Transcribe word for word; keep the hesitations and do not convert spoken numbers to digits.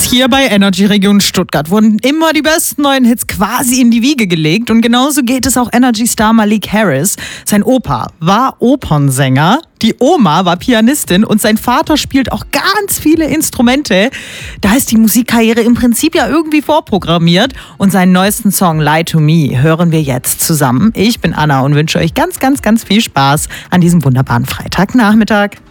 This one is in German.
hier bei Energy Region Stuttgart wurden immer die besten neuen Hits quasi in die Wiege gelegt. Und genauso geht es auch Energy-Star Malik Harris. Sein Opa war Opernsänger, die Oma war Pianistin und sein Vater spielt auch ganz viele Instrumente. Da ist die Musikkarriere im Prinzip ja irgendwie vorprogrammiert. Und seinen neuesten Song Lie to Me hören wir jetzt zusammen. Ich bin Anna und wünsche euch ganz, ganz, ganz viel Spaß an diesem wunderbaren Freitagnachmittag.